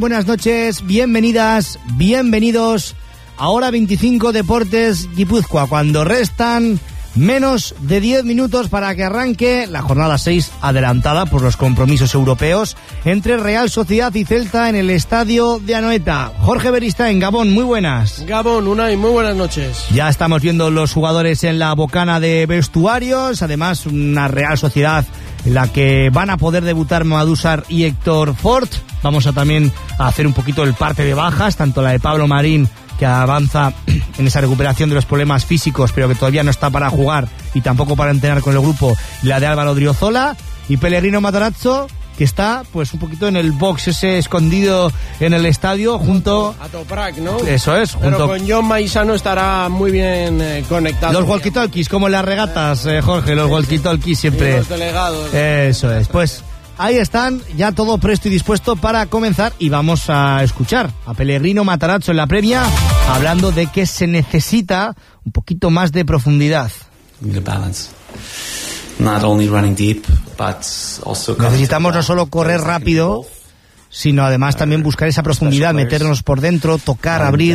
Buenas noches, bienvenidas, bienvenidos a Hora 25 Deportes Guipúzcoa, cuando restan menos de 10 minutos para que arranque la jornada 6, adelantada por los compromisos europeos entre Real Sociedad y Celta en el estadio de Anoeta. Jorge Beristain, Gabón, muy buenas. Gabón, Unai, muy buenas noches. Ya estamos viendo los jugadores en la bocana de vestuarios, además una Real Sociedad en la que van a poder debutar Mamadou Sarr y Héctor Fort. Vamos a también a hacer un poquito el parte de bajas, tanto la de Pablo Marín, que avanza en esa recuperación de los problemas físicos, pero que todavía no está para jugar y tampoco para entrenar con el grupo, y la de Álvaro Odriozola, y Pellegrino Matarazzo, que está pues un poquito en el box ese escondido en el estadio junto a Toprak, ¿no? Eso es, pero junto con John Maisano estará muy bien conectado. Los walkie-talkies, como en las regatas, Jorge, los walkie-talkies siempre. Y los delegados. Eso es, pues ahí están, ya todo presto y dispuesto para comenzar, y vamos a escuchar a Pellegrino Matarazzo en la previa hablando de que se necesita un poquito más de profundidad. Necesitamos no solo correr rápido, sino además también buscar esa profundidad, meternos por dentro, tocar, abrir.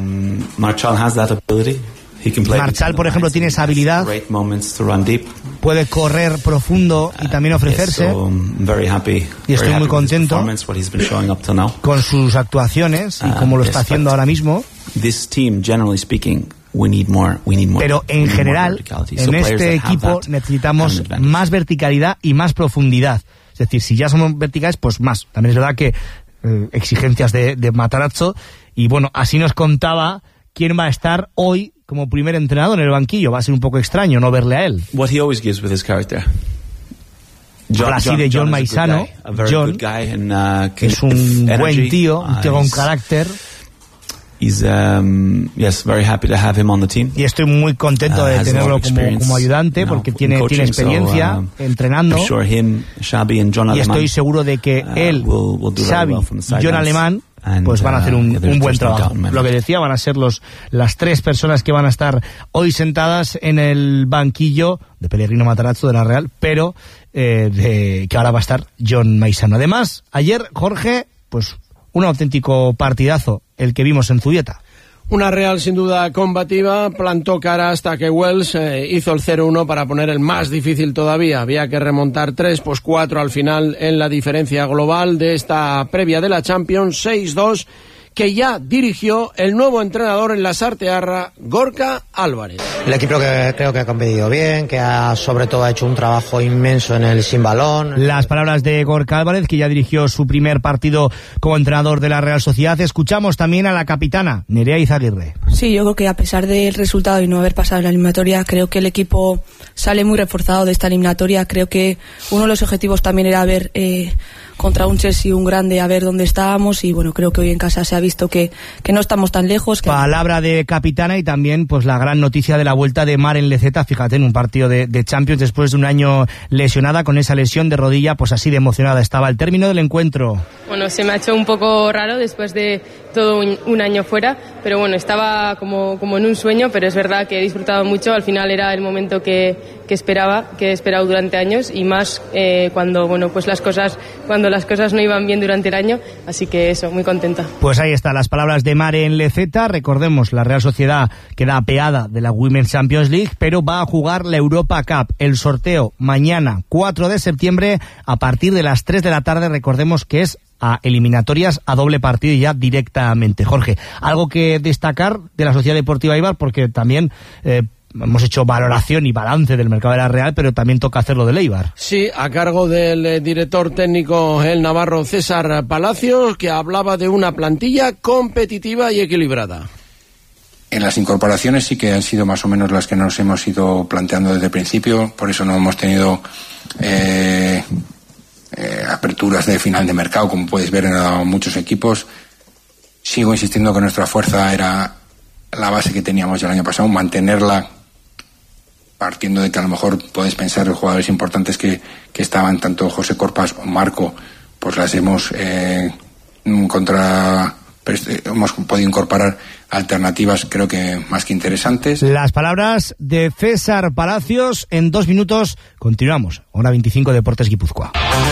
Marchal, por ejemplo, tiene esa habilidad, puede correr profundo y también ofrecerse, y estoy muy contento con sus actuaciones y cómo lo está haciendo ahora mismo. Pero en general, en este equipo necesitamos más verticalidad y más profundidad. Es decir, si ya somos verticales, pues más. También es verdad que exigencias de Matarazzo, y bueno, así nos contaba quién va a estar hoy como primer entrenador en el banquillo. Va a ser un poco extraño no verle a él. Habla así de John Maisano. John es un buen tío, un tío con carácter. Y estoy muy contento de tenerlo como ayudante, porque tiene experiencia entrenando, y estoy seguro de que él, Xavi y Jon Alemán pues van a hacer un buen trabajo. Lo que decía, van a ser las tres personas que van a estar hoy sentadas en el banquillo de Pellegrino Matarazzo de la Real, pero que ahora va a estar John Maisano. Además, ayer, Jorge, pues un auténtico partidazo el que vimos en Zubieta. Una Real sin duda combativa, plantó cara hasta que Wells hizo el 0-1 para poner el más difícil todavía. Había que remontar 3, pues 4 al final en la diferencia global de esta previa de la Champions, 6-2, que ya dirigió el nuevo entrenador en la Sartearra, Gorka Álvarez. El equipo creo que ha competido bien, que sobre todo ha hecho un trabajo inmenso en el sin balón. Las palabras de Gorka Álvarez, que ya dirigió su primer partido como entrenador de la Real Sociedad. Escuchamos también a la capitana, Nerea Izaguirre. Sí, yo creo que a pesar del resultado y no haber pasado en la eliminatoria, creo que el equipo sale muy reforzado de esta eliminatoria. Creo que uno de los objetivos también era ver contra un Chelsea, un grande, a ver dónde estábamos, y bueno, creo que hoy en casa se ha visto que no estamos tan lejos. Palabra de capitana, y también pues la gran noticia de la vuelta de Maren Lezeta, fíjate, en un partido de Champions después de un año lesionada, con esa lesión de rodilla, pues así de emocionada estaba al término del encuentro. Bueno, se me ha hecho un poco raro después de todo un año fuera, pero bueno, estaba como en un sueño, pero es verdad que he disfrutado mucho. Al final era el momento que esperaba, que he esperado durante años, y más cuando las cosas no iban bien durante el año, así que eso, muy contenta. Pues ahí están las palabras de Maren Lezeta. Recordemos, la Real Sociedad queda apeada de la Women's Champions League, pero va a jugar la Europa Cup. El sorteo mañana, 4 de septiembre, a partir de las 3 de la tarde. Recordemos que es a eliminatorias a doble partido ya directamente. Jorge, algo que destacar de la Sociedad Deportiva Eibar, porque también hemos hecho valoración y balance del mercado de la Real, pero también toca hacerlo del Eibar. Sí, a cargo del director técnico, el navarro César Palacios, que hablaba de una plantilla competitiva y equilibrada. En las incorporaciones sí que han sido más o menos las que nos hemos ido planteando desde el principio, por eso no hemos tenido aperturas de final de mercado, como puedes ver en muchos equipos. Sigo insistiendo que nuestra fuerza era la base que teníamos el año pasado, mantenerla, partiendo de que a lo mejor puedes pensar en jugadores importantes que estaban, tanto José Corpas o Marco, pues las hemos hemos podido incorporar alternativas, creo que más que interesantes. Las palabras de César Palacios. En 2 minutos continuamos. Hora 25 Deportes Guipúzcoa.